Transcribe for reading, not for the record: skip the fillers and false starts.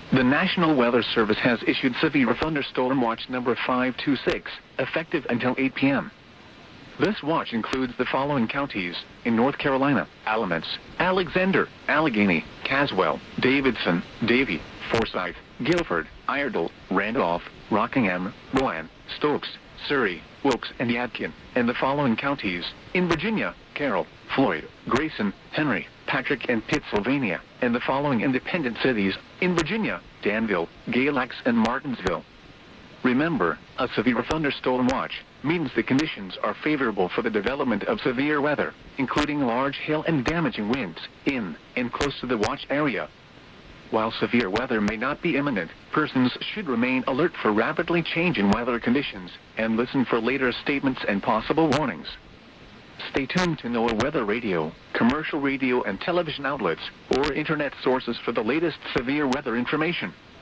The National Weather Service has issued severe thunderstorm watch number 526, effective until 8 p.m. This watch includes the following counties in North Carolina: Alamance, Alexander, Allegheny, Caswell, Davidson, Davie, Forsyth, Guilford, Iredell, Randolph, Rockingham, Rowan, Stokes, Surrey, Wilkes, and Yadkin, and the following counties in Virginia: Carroll, Floyd, Grayson, Henry, Patrick, and Pittsylvania, and the following independent cities in Virginia: Danville, Galax, and Martinsville. Remember, a severe thunderstorm watch means the conditions are favorable for the development of severe weather, including large hail and damaging winds, in and close to the watch area. While severe weather may not be imminent, persons should remain alert for rapidly changing weather conditions and listen for later statements and possible warnings. Stay tuned to NOAA Weather Radio, commercial radio and television outlets, or internet sources for the latest severe weather information.